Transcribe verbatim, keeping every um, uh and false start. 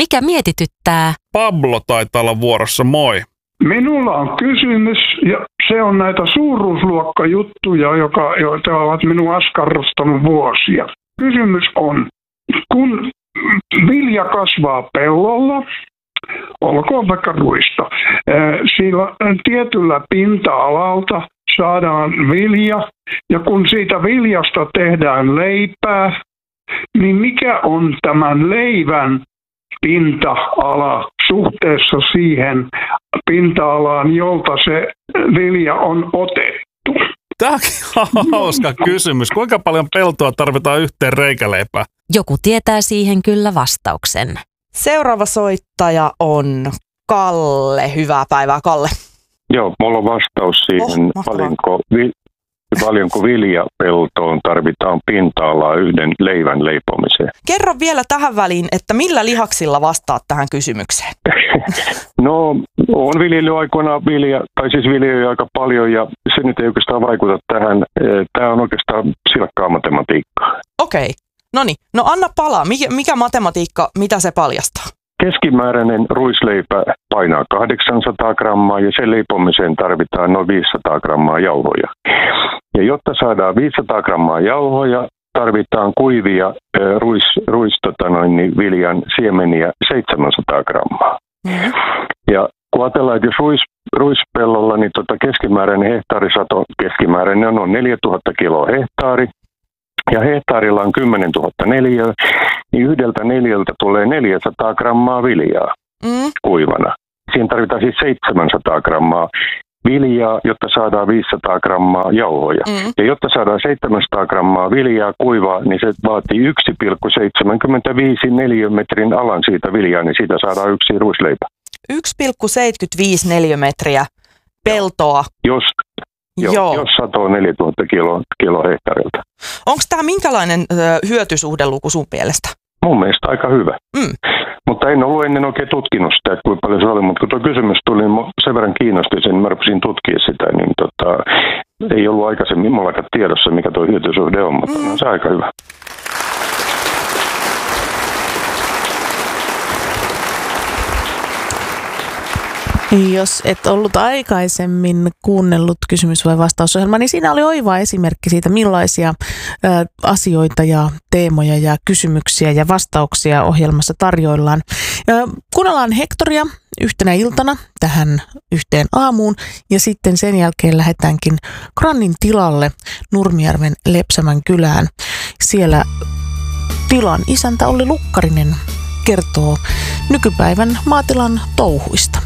Mikä mietityttää? Pablo taitaa olla vuorossa, moi. Minulla on kysymys, ja se on näitä suuruusluokkajuttuja, joka, joita ovat minua askarrustanut vuosia. Kysymys on, kun vilja kasvaa pellolla, olkoon vaikka ruista, sillä tietyllä pinta-alalta saadaan vilja, ja kun siitä viljasta tehdään leipää, niin mikä on tämän leivän pinta-ala suhteessa siihen pinta-alaan, jolta se vilja on otettu? Tämä on hauska kysymys. Kuinka paljon peltoa tarvitaan yhteen reikäleipään? Joku tietää siihen kyllä vastauksen. Seuraava soittaja on Kalle. Hyvää päivää, Kalle. Joo, mulla on vastaus siihen, Oh, paljonko, vi, paljonko viljapeltoon tarvitaan pinta-alaa yhden leivän leipomiseen. Kerro vielä tähän väliin, että millä lihaksilla vastaat tähän kysymykseen? No, on viljellyt aikoinaan vilja, tai siis viljelyä aika paljon, ja se nyt ei oikeastaan vaikuta tähän. Tämä on oikeastaan silkkaa matematiikkaa. Okei, no niin. No anna palaa. Mikä, mikä matematiikka, mitä se paljastaa? Keskimääräinen ruisleipä painaa kahdeksansataa grammaa ja sen leipomiseen tarvitaan noin viisisataa grammaa jauhoja. Ja jotta saadaan viisisataa grammaa jauhoja, tarvitaan kuivia äh, ruis, ruis, tota noin, niin viljan siemeniä seitsemänsataa grammaa. Mm-hmm. Ja kun ajatellaan, että jos ruis, ruispellolla, niin tota keskimääräinen hehtaarisato, keskimääräinen on noin neljätuhatta kiloa hehtaari. Ja hehtaarilla on kymmenentuhatta neliöä, niin yhdeltä neliöltä tulee neljäsataa grammaa viljaa mm. kuivana. Siihen tarvitaan siis seitsemänsataa grammaa viljaa, jotta saadaan viisisataa grammaa jauhoja. Mm. Ja jotta saadaan seitsemänsataa grammaa viljaa kuivaa, niin se vaatii yksi pilkku seitsemänkymmentäviisi neliömetrin alan siitä viljaa, niin siitä saadaan yksi ruisleipä. yksi pilkku seitsemänkymmentäviisi neliömetriä peltoa. Jos... Joo, Joo. Jos satoo neljätuhatta kiloa kilo hehtaarilta. Onko tämä minkälainen ö, hyötysuhdeluku sun mielestä? Mun mielestä aika hyvä. Mm. Mutta en ollut ennen oikein tutkinut sitä, että kuinka paljon se oli. Mutta kun tuo kysymys tuli, niin sen verran kiinnosti sen, mä rupesin tutkia sitä, niin tota, ei ollut aikaisemmin mullakaan tiedossa, mikä tuo hyötysuhde on, mutta mm. on se aika hyvä. Jos et ollut aikaisemmin kuunnellut kysymys- vai vastausohjelmaa, niin siinä oli oiva esimerkki siitä, millaisia ä, asioita ja teemoja ja kysymyksiä ja vastauksia ohjelmassa tarjoillaan. Ja kuunnellaan Hektoria yhtenä iltana tähän yhteen aamuun ja sitten sen jälkeen lähdetäänkin Grannin tilalle Nurmijärven Lepsämän kylään. Siellä tilan isäntä Olli Lukkarinen kertoo nykypäivän maatilan touhuista.